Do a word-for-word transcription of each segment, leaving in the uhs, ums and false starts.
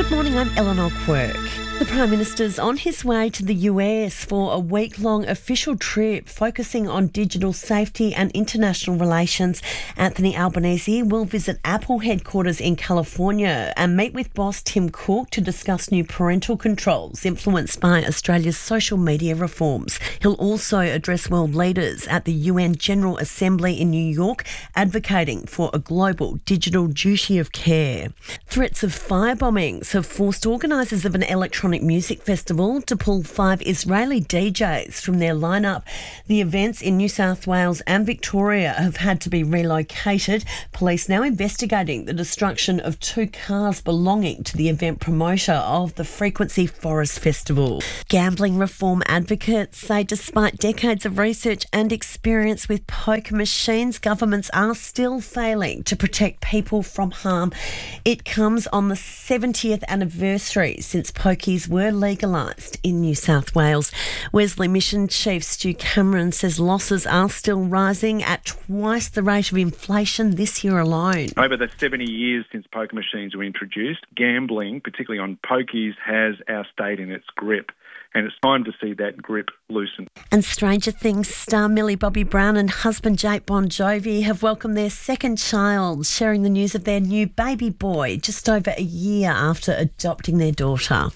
Good morning, I'm Eleanor Quirk. The Prime Minister's on his way to the U S for a week-long official trip focusing on digital safety and international relations. Anthony Albanese will visit Apple headquarters in California and meet with boss Tim Cook to discuss new parental controls influenced by Australia's social media reforms. He'll also address world leaders at the U N General Assembly in New York, advocating for a global digital duty of care. Threats of firebombings have forced organisers of an electronic music festival to pull five Israeli D Js from their lineup. The events in New South Wales and Victoria have had to be relocated. Police now investigating the destruction of two cars belonging to the event promoter of the Frequency Forest Festival. Gambling reform advocates say despite decades of research and experience with poker machines, governments are still failing to protect people from harm. It comes on the seventieth anniversary since pokies were legalised in New South Wales. Wesley Mission Chief Stu Cameron says losses are still rising at twice the rate of inflation this year alone. Over the seventy years since poker machines were introduced, gambling, particularly on pokies, has our state in its grip. And it's time to see that grip loosen. And Stranger Things star Millie Bobby Brown and husband Jake Bon Jovi have welcomed their second child, sharing the news of their new baby boy just over a year after adopting their daughter.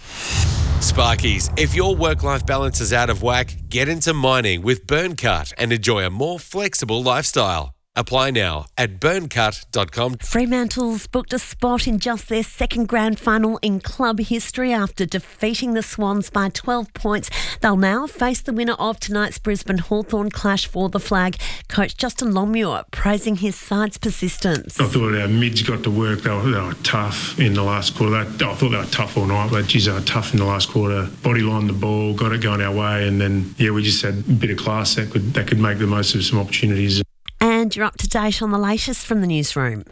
Sparkies, if your work-life balance is out of whack, get into mining with Burncut and enjoy a more flexible lifestyle. Apply now at burncut dot com. Fremantle's booked a spot in just their second grand final in club history after defeating the Swans by twelve points. They'll now face the winner of tonight's Brisbane Hawthorn clash for the flag. Coach Justin Longmuir praising his side's persistence. I thought our mids got to work. They were, they were tough in the last quarter. They, I thought they were tough all night, but geez, they were tough in the last quarter. Body lined the ball, got it going our way, and then, yeah, we just had a bit of class that could, that could make the most of some opportunities. And you're up to date on the latest from the newsroom.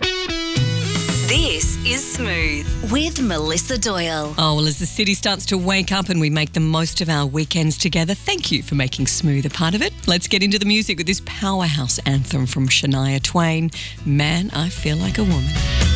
This is Smooth with Melissa Doyle. Oh, well, as the city starts to wake up and we make the most of our weekends together, thank you for making Smooth a part of it. Let's get into the music with this powerhouse anthem from Shania Twain, Man, I Feel Like a Woman.